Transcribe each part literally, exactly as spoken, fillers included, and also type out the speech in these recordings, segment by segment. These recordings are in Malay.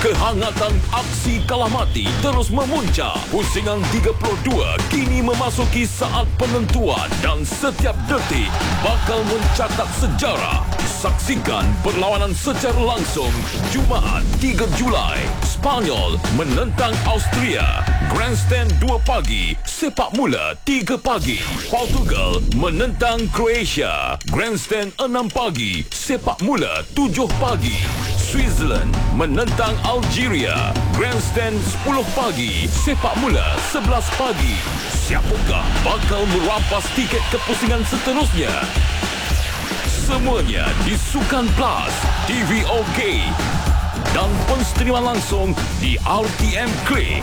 Kehangatan aksi kalah mati terus memuncak. Pusingan tiga puluh dua kini memasuki saat penentuan dan setiap detik bakal mencatat sejarah. Saksikan perlawanan secara langsung Jumaat tiga Julai. Spanyol menentang Austria. Grandstand dua pagi, sepak mula tiga pagi. Portugal menentang Croatia. Grandstand enam pagi, sepak mula tujuh pagi. Switzerland menentang Algeria. Grandstand sepuluh pagi, sepak mula sebelas pagi. Siapakah bakal merampas tiket ke pusingan seterusnya? Semuanya di Sukan Plus, T V O K dan penstriman langsung di R T M Klik.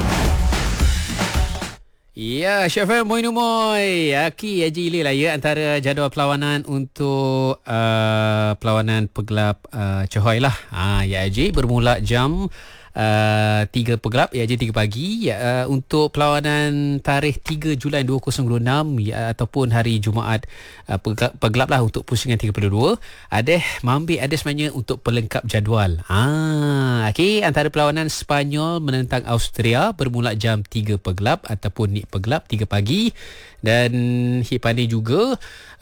Ya, Syafan Moin Umoy. Aki Haji Ilih lah ya antara jadual perlawanan untuk uh, perlawanan pegelap uh, Chohoi lah. Ha, ya Haji bermula jam uh, tiga pegelap, ya Haji tiga pagi ya, uh, untuk perlawanan tarikh tiga Julai dua ribu dua puluh enam ya, ataupun hari Jumaat uh, pegelap, pegelap lah untuk pusingan tiga puluh dua. Ada mambik ada sebenarnya untuk pelengkap jadual. Ah, okey, antara perlawanan Spanyol menentang Austria bermula jam tiga pegelap ataupun ni pegelap tiga pagi. Dan Hipani juga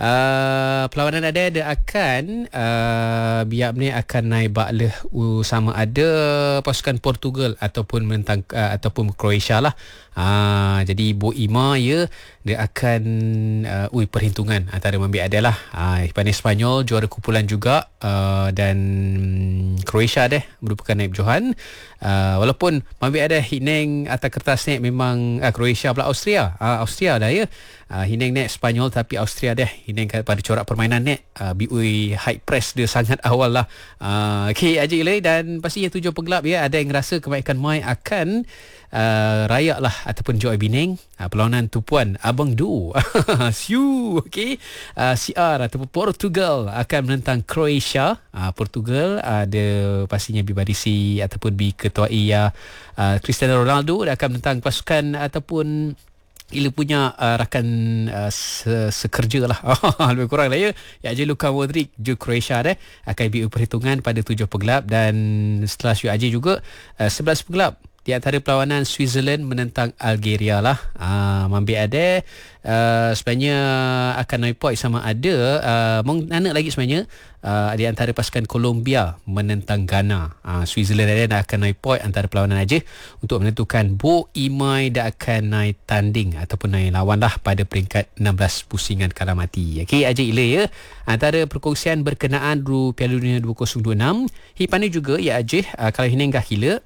uh, perlawanan ada ada akan uh, biar ni akan naik bakleh uh, sama ada pasukan Portugal ataupun menentang uh, ataupun Croatia lah. Ha, jadi Bo Ima ya dia akan uh, ui perhitungan antara Mambi adalah ha, Hipani Spanyol juara kumpulan juga uh, dan Croatia deh merupakan naib johan. Uh, walaupun Mambi ada hineng atas kertas ni memang uh, Croatia pula Austria. Uh, Austria dah ya. Uh, hineng ni Spanyol tapi Austria deh hineng pada corak permainan ni uh, biui high press dia sangat awal lah. Uh, Okey Haji Ilih dan pasti yang tujuh pegelap ya ada yang rasa kebaikan mai akan uh, rayak lah ataupun Joy Bining uh, perlawanan tupuan Abang Du Siu. Okey uh, C R ataupun Portugal akan menentang Croatia. uh, Portugal ada uh, pastinya Bibarisi ataupun bi ketuai uh, uh, Cristiano Ronaldo dia akan menentang pasukan ataupun Ila punya uh, rakan uh, se- sekerja lah lebih kurang lah ya ya je Luka Modric je Croatia deh akan beri perhitungan pada tujuh pegelap. Dan setelah Syuk Haji juga uh, sebelas pegelap di antara perlawanan Switzerland menentang Algeria lah. uh, Mambi ada uh, sebenarnya akan naik point sama ada uh, mana lagi sebenarnya uh, di antara pasukan Colombia menentang Ghana. uh, Switzerland ada akan naik point antara perlawanan aja untuk menentukan Bo Imai dah akan naik tanding ataupun naik lawan lah pada peringkat enam belas pusingan kalah mati. Okey Haji Ilih ya antara perkongsian berkenaan Ru Piala Dunia dua ribu dua puluh enam Hipani juga ya Haji uh, kalau hineng gahila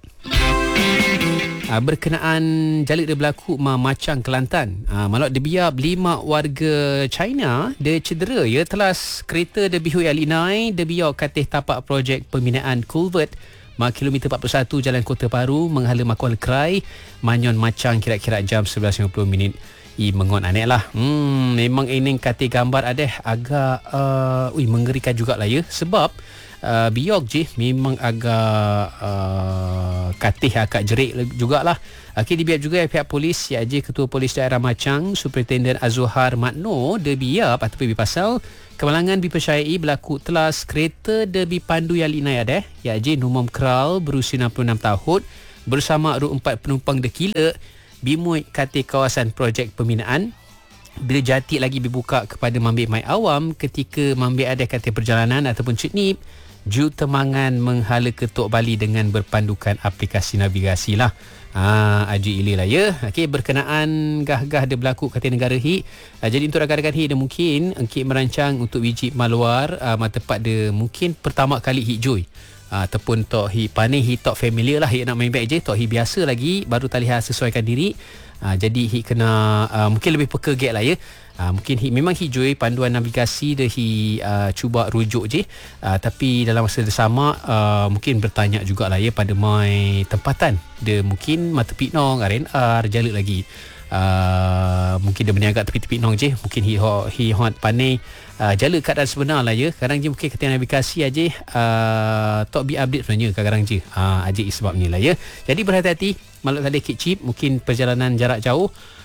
Uh, berkenaan jalik dia berlaku ma Macang Kelantan. Uh, malak dia biar lima warga China dia cedera ya telas kereta dia bihui alinai dia biar katih tapak projek pembinaan kulvert ma kilometer empat puluh satu Jalan Kota Baru menghala Makuala Kerai Manyon Macang kira-kira jam sebelas lima puluh minit. I mengon aneh lah. Hmm, memang ini katih gambar ada agak uh, ui mengerikan jugalah ya sebab Uh, biok je memang agak uh, katih agak jerik jugalah. Okey dibiar juga pihak polis ya je Ketua Polis Daerah Macang Superintendent Azuhar Matno de biar ataupun pasal kemalangan dipercayai berlaku telas kereta de bipandu yang linai ada ya je Numam Kral berusia enam puluh enam tahun bersama ru empat penumpang dekila bimui katih kawasan projek pembinaan. Bila jati lagi dibuka kepada Mambi Mai Awam ketika Mambi ada kata perjalanan ataupun cutnip Ju Temangan menghala Ketuk Bali dengan berpandukan aplikasi navigasi lah. Ah, Haji Ilih lah ya. Okey berkenaan gah-gah dia berlaku kata negara hi. Ah, jadi untuk rakan-rakan hi dia mungkin engkit merancang untuk biji maluar ah, tepat dia mungkin pertama kali hi joy. Ah, ataupun tok hi panih hi tok familiar lah hi nak main back je tok hi biasa lagi baru taliha sesuaikan diri. Ah, jadi hi kena ah, mungkin lebih peka gek lah ya. Uh, mungkin hi, memang hijau panduan navigasi dia hi uh, cuba rujuk je uh, tapi dalam masa yang sama uh, mungkin bertanya jugalah ya pada mai tempatan dia mungkin mata piknong R N R jaluk lagi uh, mungkin dia berniaga tepi-tepi nong je mungkin hi hi hot panai uh, jala keadaan sebenar lah ya kadang je mungkin ketika navigasi aja uh, tok bi update sebenarnya kadang je uh, aja sebab ni lah ya jadi berhati-hati maklum tadi kecil mungkin perjalanan jarak jauh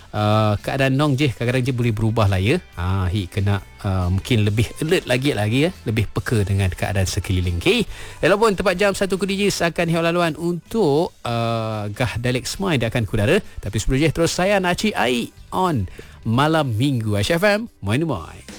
uh, keadaan Nong je kadang-kadang je boleh berubah lah ya. Ha, hi kena uh, mungkin lebih alert lagi lagi ya, lebih peka dengan keadaan sekeliling. Okey. Walaupun tepat jam satu kudi akan hiau laluan untuk uh, Gah Dalek Smile dia akan kudara. Tapi sebelum je terus saya Naci Ai on Malam Minggu Aisyah F M. Moi moi.